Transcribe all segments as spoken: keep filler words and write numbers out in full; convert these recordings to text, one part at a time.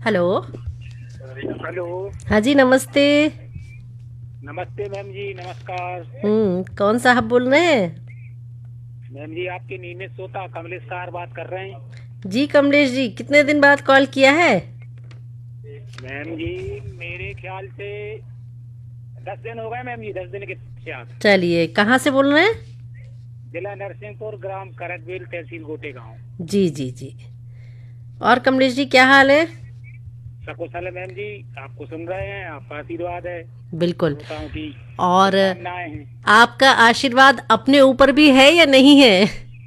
Hello. Hello. हाँ जी, नमस्ते। नमस्ते मैम जी, नमस्कार। हम्म कौन साहब बोल रहे हैं? मैम जी, आपके नियमित श्रोता कमलेश सार बात कर रहे हैं। जी कमलेश जी, कितने दिन बाद कॉल किया है? मैम जी, मेरे ख्याल से दस दिन हो गए मैम जी, दस दिन के पश्चात। चलिए, कहाँ से बोल रहे हैं? जिला नरसिंहपुर, ग्राम करतबेल, तहसील गोटे गाँव। जी जी जी। और कमलेश जी, क्या हाल है? सकुशल है मैम जी, आपको सुन रहे हैं, आपका आशीर्वाद है, बिल्कुल। श्रोताओं की और शुभकामनाएं हैं। आपका आशीर्वाद अपने ऊपर भी है या नहीं है?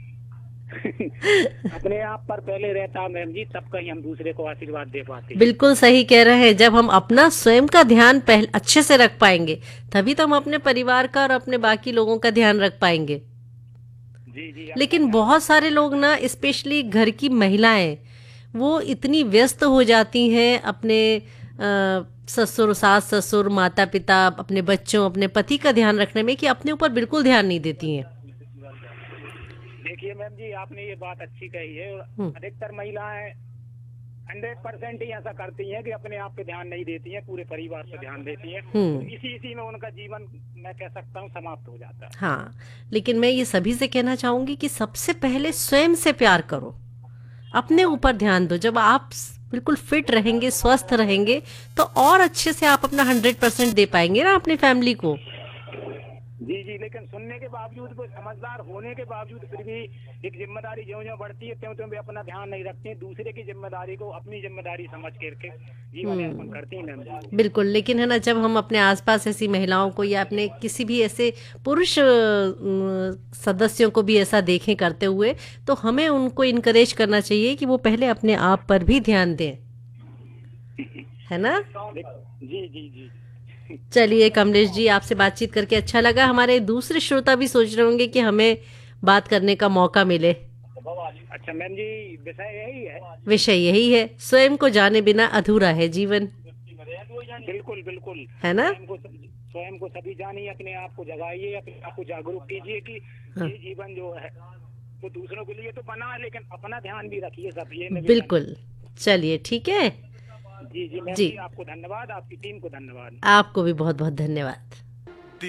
अपने आप पर पहले रहता मैम जी, तब कहीं हम दूसरे को आशीर्वाद दे पाते। बिल्कुल सही कह रहे हैं। जब हम अपना स्वयं का ध्यान पहले अच्छे से रख पाएंगे, तभी तो हम अपने परिवार का और अपने बाकी लोगों का ध्यान रख पाएंगे। जी जी, अपना लेकिन ध्यान बहुत रखना सारे लोग ना, स्पेशली घर की महिलाएं, वो इतनी व्यस्त हो जाती हैं अपने अ, ससुर, सास ससुर, माता पिता, अपने बच्चों, अपने पति का ध्यान रखने में, कि अपने ऊपर बिल्कुल ध्यान नहीं देती हैं। देखिए मैम जी, आपने ये बात अच्छी कही है। और हम्म। अधिकतर महिलाएं हंड्रेड परसेंट ही ऐसा करती हैं कि अपने आप पे ध्यान नहीं देती हैं, पूरे परिवार पे ध्यान देती हैं। तो हम्म। इसी इसी में उनका जीवन, मैं कह सकता हूँ, समाप्त हो जाता है। हाँ, लेकिन मैं ये सभी से कहना चाहूंगी कि सबसे पहले स्वयं से प्यार करो, अपने ऊपर ध्यान दो। जब आप स- बिल्कुल फिट रहेंगे, स्वस्थ रहेंगे, तो और अच्छे से आप अपना हंड्रेड परसेंट दे पाएंगे ना अपनी फैमिली को। जी जी, लेकिन सुनने के बावजूद, कोई समझदार होने के बावजूद, फिर भी एक जिम्मेदारी ज्यों ज्यों बढ़ती है त्यों त्यों भी अपना ध्यान नहीं रखती हैं। दूसरे की जिम्मेदारी को अपनी जिम्मेदारी समझ करके जीवन यापन हम्म। करती हैं मैम जी। बिल्कुल। लेकिन है ना, जब हम अपने आसपास ऐसी महिलाओं को या अपने किसी भी ऐसे पुरुष अ, सदस्यों को भी ऐसा देखें करते हुए, तो हमें उनको इनकरेज करना चाहिए कि वो पहले अपने आप पर भी ध्यान दें, है ना? जी जी जी। चलिए कमलेश जी, आपसे बातचीत करके अच्छा लगा। हमारे दूसरे श्रोता भी सोच रहे होंगे कि हमें बात करने का मौका मिले। अच्छा मैम जी, विषय यही है। विषय यही है, स्वयं को जाने बिना अधूरा है जीवन, बिल्कुल बिल्कुल। है ना? स्वयं को स्वयं को सभी जानिए, अपने आप को जगाइए, अपने आप को जागरूक कीजिए कि हाँ, ये जीवन जो है वो दूसरों के लिए तो बना है, लेकिन अपना ध्यान भी रखिए, सब ये निवेदन है। बिल्कुल। चलिए, ठीक है। जी जी मैम जी, जी, आपको धन्यवाद, आपकी टीम को धन्यवाद। आपको भी बहुत बहुत धन्यवाद।